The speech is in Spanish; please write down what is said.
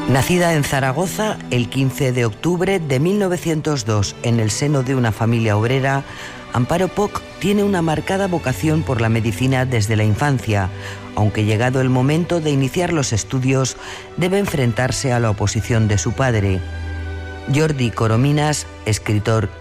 Nacida en Zaragoza el 15 de octubre de 1902 en el seno de una familia obrera, Amparo Poch tiene una marcada vocación por la medicina desde la infancia, aunque llegado el momento de iniciar los estudios debe enfrentarse a la oposición de su padre. Jordi Corominas, escritor